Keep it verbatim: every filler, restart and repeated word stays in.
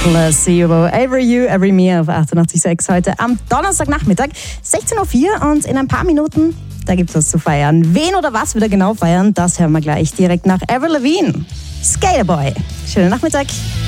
Placebo, Every You, Every Me auf achtundachtzig Komma sechs heute am Donnerstagnachmittag, sechzehn Uhr vier und in ein paar Minuten, da gibt es was zu feiern. Wen oder was wir da genau feiern, das hören wir gleich direkt nach Avril Lavigne. Skaterboy. Schönen Nachmittag.